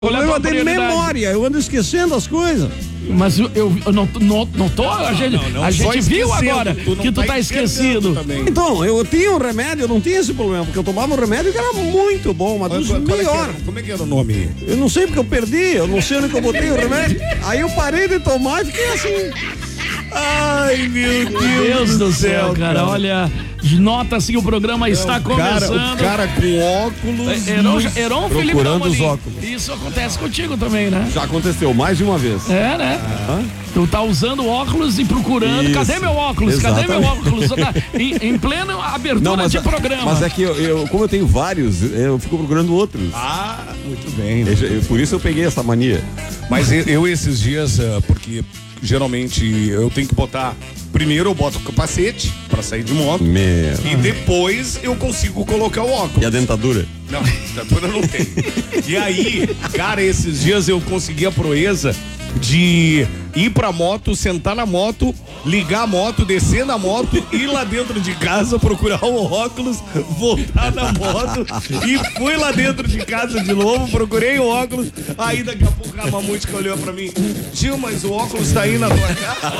Problema de memória, eu ando esquecendo as coisas. Mas eu não tô, a gente viu agora que tu tá esquecido. Então, eu tinha um remédio, eu não tinha esse problema, porque eu tomava um remédio que era muito bom, mas dos melhores. Como é que era o nome? Eu não sei porque eu perdi, eu não sei onde que eu botei o remédio. Aí eu parei de tomar e fiquei assim. Ai, meu Deus do céu, cara. Olha, nota-se que o programa está começando. O cara com óculos. Heron Felipe procurando os óculos. Isso acontece contigo também, né? Já aconteceu mais de uma vez. É, né? Tu tá usando óculos e procurando. Isso. Cadê meu óculos? Exatamente. Cadê meu óculos? Em plena abertura de programa. Mas é que como eu tenho vários, eu fico procurando outros. Ah, muito bem. Por isso eu peguei essa mania. Mas eu esses dias, porque geralmente eu tenho que botar. Primeiro eu boto o capacete pra sair de moto. E depois eu consigo colocar o óculos. E a dentadura? Não, dentadura não tem. E aí, cara, esses dias eu consegui a proeza de ir pra moto, sentar na moto, ligar a moto, descer na moto, ir lá dentro de casa, procurar o óculos, voltar na moto e fui lá dentro de casa de novo, procurei o óculos, aí daqui a pouco a mamute olhou pra mim: tio, mas o óculos tá aí na tua casa?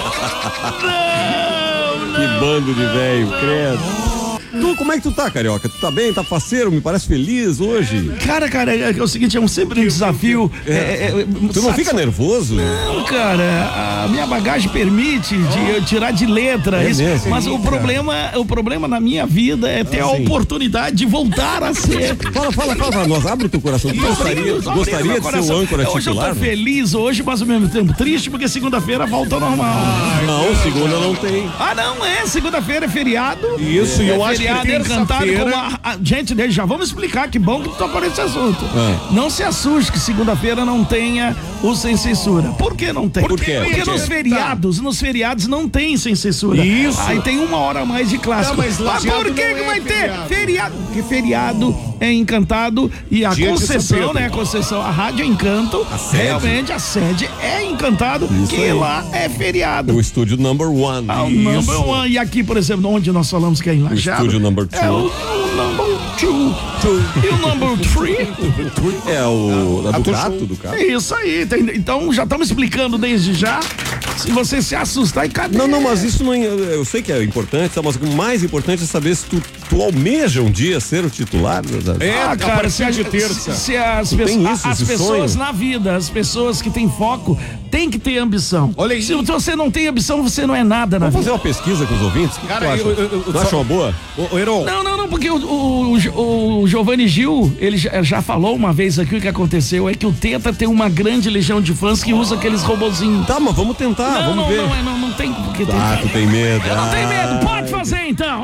Que bando de velho, credo. Tu, como é que tu tá, Carioca? Tu tá bem? Tá faceiro? Me parece feliz hoje? Cara, é o seguinte, é sempre um desafio. Tu não fica nervoso? Não, cara, a minha bagagem permite de eu tirar de letra isso, mesmo? mas o problema na minha vida é ter a oportunidade de voltar a ser. Fala pra nós, abre teu coração. Tu gostaria de ser o âncora titular? Hoje eu tô feliz hoje, mas ao mesmo tempo triste, porque segunda-feira volta ao normal. Não, segunda não tem. Ah, não, segunda-feira é feriado. Isso, e eu acho que tem cantado como gente, já vamos explicar, que bom que tu tocou nesse assunto. Não se assuste que segunda-feira não tenha o Sem Censura. Por que não tem? Por quê? Porque nos feriados não tem Sem Censura. Isso. Aí tem 1 hora a mais de clássico. Não, mas por que vai ter feriado? Porque feriado é Encantado e a concessão, né? A concessão, a Rádio Encanto, realmente a sede é Encantado, lá é feriado. O estúdio number 1. O number 1. E aqui, por exemplo, onde nós falamos que é em Lajado. O estúdio number 2. É o number 2. E o number 3? É o do gato. É isso aí. Então já estamos explicando desde já. Se você se assustar, e cadê? Não, mas isso não. Eu sei que é importante, mas o mais importante é saber se tu almeja um dia ser o titular. Cara, se as pessoas na vida, as pessoas que têm foco, tem que ter ambição. Olha aí. Se você não tem ambição, você não é nada na vida. Vamos fazer uma pesquisa com os ouvintes? O que Cara, tu acha uma boa? Heron. Não, porque o Giovanni Gil, ele já falou uma vez aqui, o que aconteceu é que o Teta tem uma grande legião de fãs que usa aqueles robozinhos. Tá, mas vamos tentar, vamos ver. Não tem porque tu tem medo. Eu não tenho medo, pode fazer então.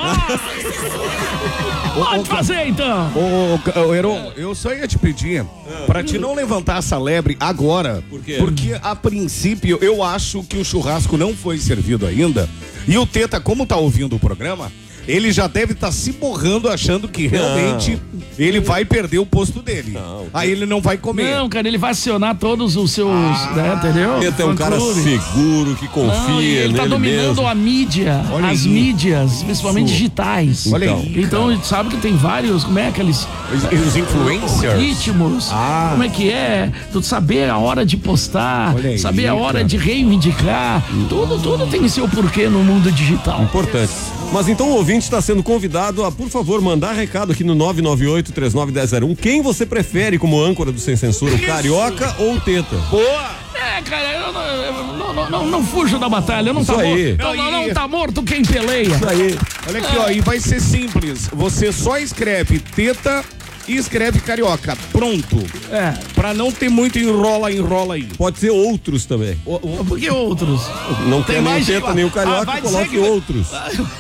Pode fazer então. Heron, eu só ia te pedir pra te não levantar essa lebre agora. Por quê? Porque a princípio eu acho que o churrasco não foi servido ainda. E o Teta, como tá ouvindo o programa, ele já deve estar se borrando achando que realmente ele vai perder o posto dele. Aí ele não vai comer. Não, cara, ele vai acionar todos os seus, entendeu? Ele é um cara seguro, que confia ele tá dominando mesmo. a mídia, as mídias, principalmente digitais. Olha aí. Então, sabe que tem vários, como é aqueles... Os influencers. Ritmos. Como é que é? Tu saber a hora de postar, saber a hora de reivindicar. Tudo tem seu porquê no mundo digital. Importante. Mas então o ouvinte está sendo convidado a, por favor, mandar recado aqui no 998-391001. Quem você prefere como âncora do Sem Censura, o Carioca ou o Teta? Boa! Cara, eu não fujo da batalha, não Isso tá aí. morto. Não tá morto quem peleia. Isso aí. Olha aqui, ó, e vai ser simples. Você só escreve Teta e escreve Carioca. Pronto. Pra não ter muito enrola aí. Pode ser outros também. Por que outros? Não tem nem o Teta nem o Carioca, coloque outros.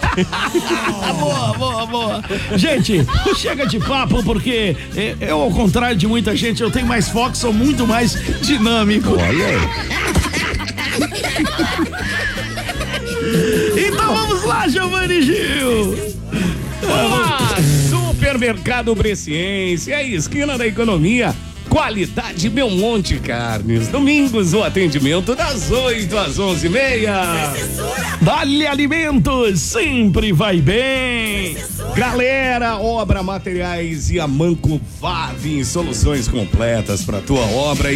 Boa. Gente, chega de papo, porque eu, ao contrário de muita gente, eu tenho mais foco, sou muito mais dinâmico. Olha aí. Então vamos lá, Giovanni Gil. Supermercado Bresciense, é a esquina da economia, Qualidade Belmonte Carnes. Domingos, o atendimento das 8 às 11h30. Dali Alimentos, sempre vai bem. Galera, Obra Materiais e Amanco Vave, soluções completas para tua obra.